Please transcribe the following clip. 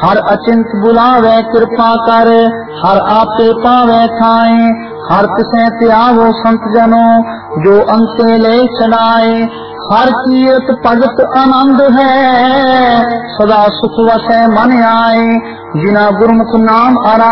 हर अचिंत बुलावे कृपा कर, हर आपे पावे ठाए। हर तिसे त्यागो संत जनो, जो अंते ले चलाए। हर कीरत भगत आनंद है, सदा सुख वसै मन आए। जिना गुरमुख नाम आरा